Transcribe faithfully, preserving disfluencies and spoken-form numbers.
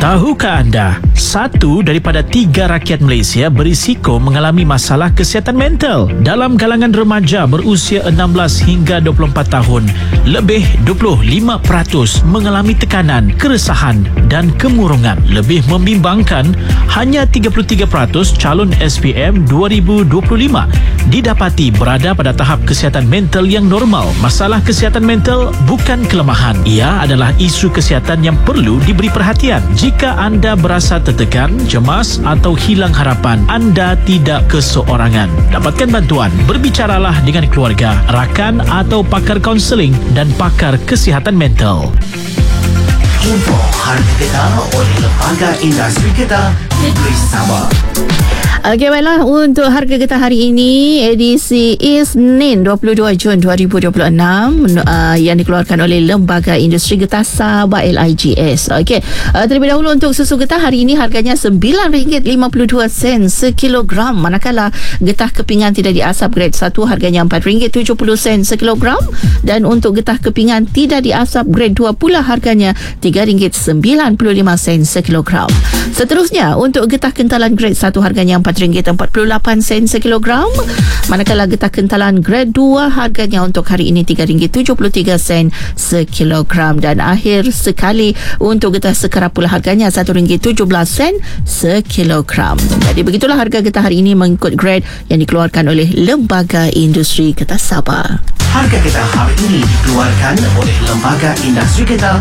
Tahukah anda, satu daripada tiga rakyat Malaysia berisiko mengalami masalah kesihatan mental. Dalam kalangan remaja berusia enam belas hingga dua puluh empat tahun, lebih dua puluh lima peratus mengalami tekanan, keresahan dan kemurungan. Lebih membimbangkan, hanya tiga puluh tiga peratus calon S P M dua ribu dua puluh lima didapati berada pada tahap kesihatan mental yang normal. Masalah kesihatan mental bukan kelemahan. Ia adalah isu kesihatan yang perlu diberi perhatian. Jika anda berasa tertekan, cemas atau hilang harapan, anda tidak keseorangan. Dapatkan bantuan. Berbicaralah dengan keluarga, rakan atau pakar kaunseling dan pakar kesihatan mental. Info harga getah oleh Lembaga Industri Getah Negeri Sabah. Okey, baiklah, untuk harga getah hari ini edisi Isnin dua puluh dua Jun dua ribu dua puluh enam uh, yang dikeluarkan oleh Lembaga Industri Getah Sabah L I G S. Okey, uh, terlebih dahulu untuk susu getah hari ini harganya sembilan ringgit lima puluh dua sen sekilogram, manakala getah kepingan tidak diasap grade satu harganya empat ringgit tujuh puluh sen sekilogram, dan untuk getah kepingan tidak diasap grade dua pula harganya tiga ringgit sembilan puluh lima sen sekilogram. Seterusnya, untuk getah kentalan grade satu harganya empat ringgit empat puluh lapan sen sekilogram, manakala getah kentalan grade dua harganya untuk hari ini tiga ringgit tujuh puluh tiga sen sekilogram. Dan akhir sekali, untuk getah sekarap pula harganya satu ringgit tujuh belas sen sekilogram. Jadi begitulah harga getah hari ini mengikut grade yang dikeluarkan oleh Lembaga Industri Getah Sabah. Harga getah hari ini dikeluarkan oleh Lembaga Industri Getah